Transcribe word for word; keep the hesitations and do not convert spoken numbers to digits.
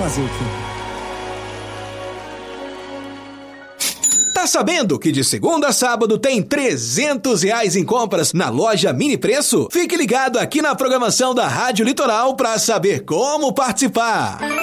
Fazer o quê? Tá sabendo que de segunda a sábado tem trezentos reais em compras na loja Mini Preço? Fique ligado aqui na programação da Rádio Litoral para saber como participar.